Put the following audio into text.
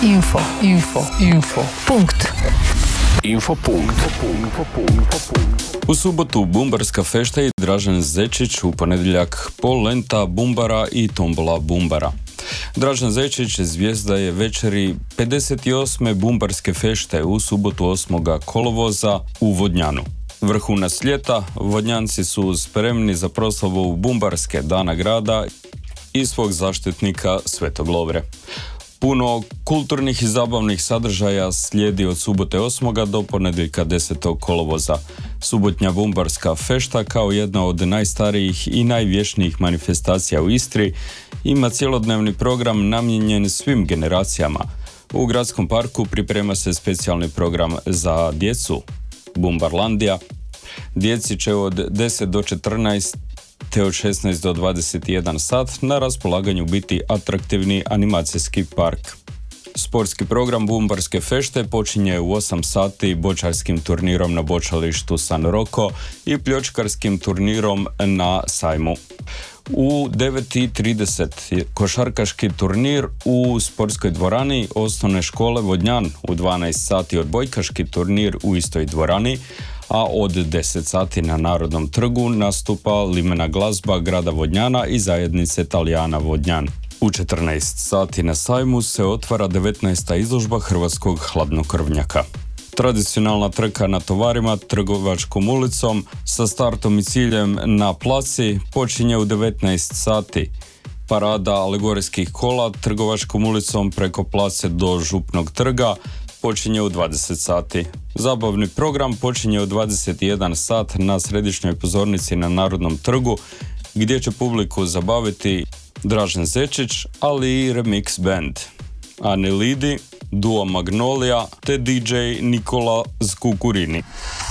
Info. Punkt. U subotu Bumbarska fešta i Dražen Zečić, u ponedjeljak polenta Bumbara i tombola Bumbara. Dražen Zečić zvijezda je večeri 58. Bumbarske fešte u subotu 8. kolovoza u Vodnjanu. Vrhunac ljeta, Vodnjanci su spremni za proslavu Bumbarske dana grada i svog zaštitnika Svetog Lovre. Puno kulturnih i zabavnih sadržaja slijedi od subote 8. do ponedjeljka 10. kolovoza. Subotnja Bumbarska fešta, kao jedna od najstarijih i najvječnijih manifestacija u Istri, ima cjelodnevni program namijenjen svim generacijama. U gradskom parku priprema se specijalni program za djecu, Bumbarlandija. Djeci će od 10 do 14 te od 16 do 21 sat na raspolaganju biti atraktivni animacijski park. Sportski program Bumbarske fešte počinje u 8 sati bočarskim turnirom na bočalištu San Rocco i pljočkarskim turnirom na sajmu. U 9:30 košarkaški turnir u sportskoj dvorani osnovne škole Vodnjan, u 12 sati odbojkaški turnir u istoj dvorani, a od 10 sati na Narodnom trgu nastupa limena glazba grada Vodnjana i zajednice Talijana Vodnjan. U 14 sati na sajmu se otvara 19. izložba hrvatskog hladnokrvnjaka. Tradicionalna trka na tovarima Trgovačkom ulicom sa startom i ciljem na placi počinje u 19 sati. Parada alegorijskih kola Trgovačkom ulicom preko place do Župnog trga počinje u 20 sati. Zabavni program počinje u 21 sat na središnjoj pozornici na Narodnom trgu, gdje će publiku zabaviti Dražen Zečić, ali i Remix Band, Ani Lidi, Duo Magnolia te DJ Nikola Zkukurini.